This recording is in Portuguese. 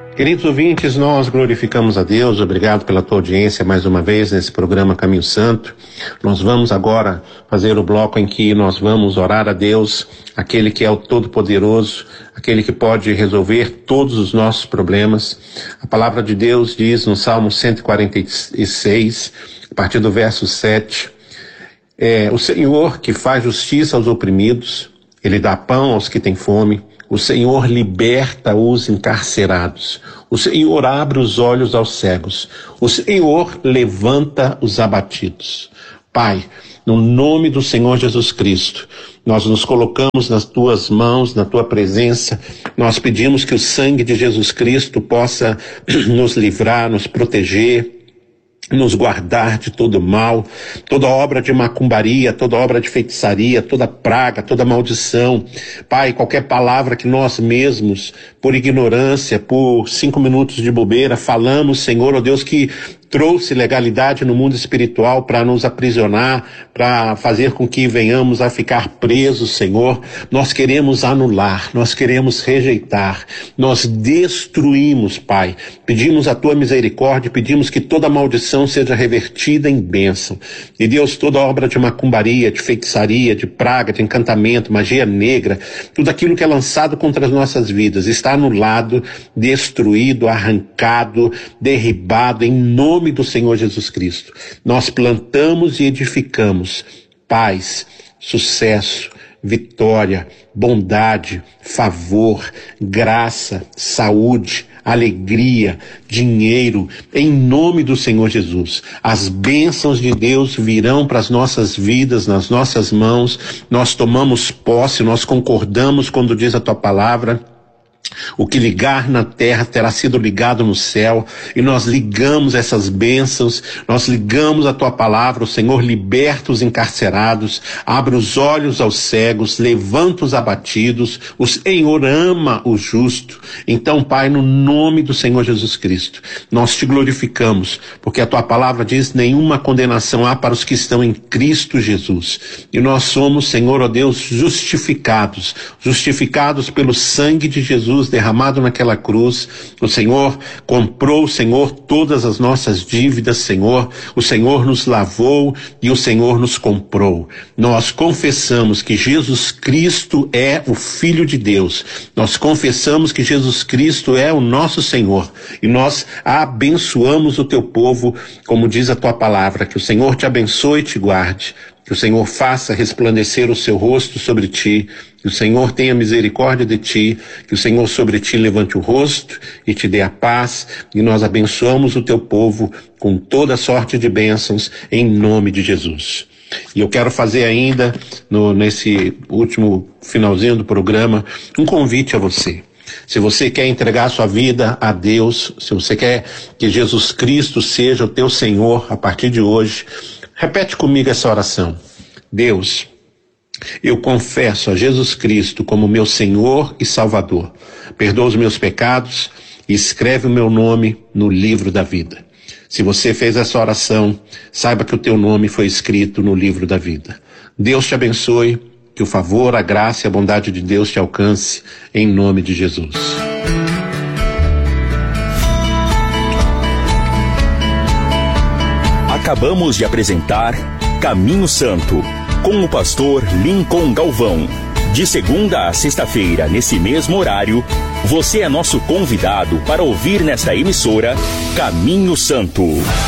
Queridos ouvintes, nós glorificamos a Deus. Obrigado pela tua audiência mais uma vez nesse programa Caminho Santo. Nós vamos agora fazer o bloco em que nós vamos orar a Deus, aquele que é o Todo-Poderoso, aquele que pode resolver todos os nossos problemas. A palavra de Deus diz no Salmo 146, a partir do verso 7, o Senhor que faz justiça aos oprimidos, Ele dá pão aos que têm fome. O Senhor liberta os encarcerados. O Senhor abre os olhos aos cegos. O Senhor levanta os abatidos. Pai, no nome do Senhor Jesus Cristo, nós nos colocamos nas tuas mãos, na tua presença. Nós pedimos que o sangue de Jesus Cristo possa nos livrar, nos proteger, nos guardar de todo mal, toda obra de macumbaria, toda obra de feitiçaria, toda praga, toda maldição. Pai, qualquer palavra que nós mesmos, por ignorância, por 5 minutos de bobeira, falamos, Senhor, ó Deus, que trouxe legalidade no mundo espiritual para nos aprisionar, para fazer com que venhamos a ficar presos, Senhor. Nós queremos anular, nós queremos rejeitar, nós destruímos, Pai. Pedimos a tua misericórdia, pedimos que toda maldição seja revertida em bênção. E Deus, toda obra de macumbaria, de feitiçaria, de praga, de encantamento, magia negra, tudo aquilo que é lançado contra as nossas vidas, está anulado, destruído, arrancado, derribado, em nome do Senhor Jesus Cristo. Nós plantamos e edificamos paz, sucesso, vitória, bondade, favor, graça, saúde, alegria, dinheiro, em nome do Senhor Jesus. As bênçãos de Deus virão para as nossas vidas, nas nossas mãos. Nós tomamos posse, nós concordamos quando diz a tua palavra: o que ligar na terra terá sido ligado no céu, e nós ligamos essas bênçãos, nós ligamos a tua palavra. O Senhor liberta os encarcerados, abre os olhos aos cegos, levanta os abatidos, o Senhor ama o justo. Então, Pai, no nome do Senhor Jesus Cristo, nós te glorificamos, porque a tua palavra diz: nenhuma condenação há para os que estão em Cristo Jesus. E nós somos, Senhor, ó Deus, justificados pelo sangue de Jesus derramado naquela cruz. O Senhor comprou, Senhor, todas as nossas dívidas, Senhor. O Senhor nos lavou e o Senhor nos comprou. Nós confessamos que Jesus Cristo é o Filho de Deus. Nós confessamos que Jesus Cristo é o nosso Senhor. E nós abençoamos o teu povo, como diz a tua palavra. Que o Senhor te abençoe e te guarde. Que o Senhor faça resplandecer o seu rosto sobre ti, que o Senhor tenha misericórdia de ti, que o Senhor sobre ti levante o rosto e te dê a paz, e nós abençoamos o teu povo com toda sorte de bênçãos, em nome de Jesus. E eu quero fazer ainda, nesse último finalzinho do programa, um convite a você. Se você quer entregar sua vida a Deus, se você quer que Jesus Cristo seja o teu Senhor a partir de hoje, repete comigo essa oração. Deus, eu confesso a Jesus Cristo como meu Senhor e Salvador. Perdoa os meus pecados e escreve o meu nome no livro da vida. Se você fez essa oração, saiba que o teu nome foi escrito no livro da vida. Deus te abençoe, que o favor, a graça e a bondade de Deus te alcance, em nome de Jesus. Acabamos de apresentar Caminho Santo, com o pastor Lincoln Galvão. De segunda a sexta-feira, nesse mesmo horário, você é nosso convidado para ouvir nesta emissora Caminho Santo.